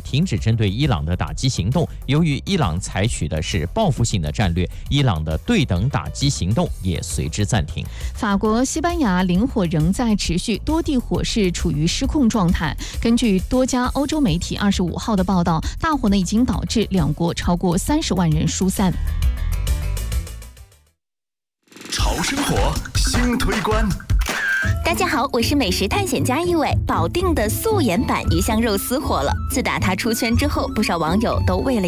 停止针对伊朗的打击行动。由于伊朗采取的是报复性的战略，伊朗的对等打击行动也随之暂停。 法国、西班牙林火仍在持续，多地火势处于失控状态。根据多家欧洲媒体25号的报道，大火已经导致两国超过30万人疏散。 潮生活新推关。 大家好，我是美食探险家一伟。保定的素颜版鱼香肉丝火了，自打它出圈之后，不少网友都为了